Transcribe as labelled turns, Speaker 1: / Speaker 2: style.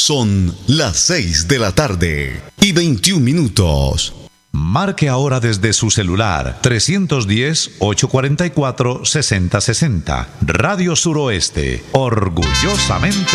Speaker 1: Son las 6 de la tarde y 21 minutos.
Speaker 2: Marque ahora desde su celular 310-844-6060. Radio Suroeste, orgullosamente